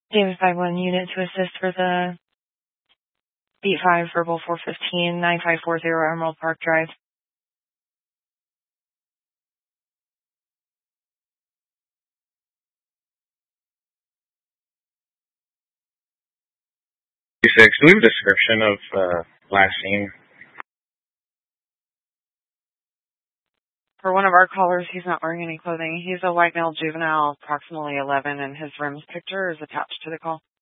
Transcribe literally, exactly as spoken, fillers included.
James five one unit to assist for the Beat five Verbal four fifteen nine five four zero Emerald Park Drive. six, do we have a description of uh, last scene? For one of our callers, he's not wearing any clothing. He's a white male juvenile, approximately eleven, and his rims picture is attached to the call.